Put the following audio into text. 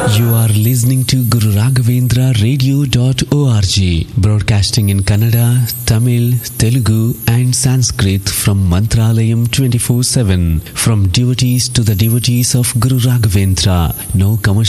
You are listening to Guru Raghavendra Radio.org, broadcasting in Kannada, Tamil, Telugu and Sanskrit from Mantralayam 24/7. From devotees to the devotees of Guru Raghavendra. No commercial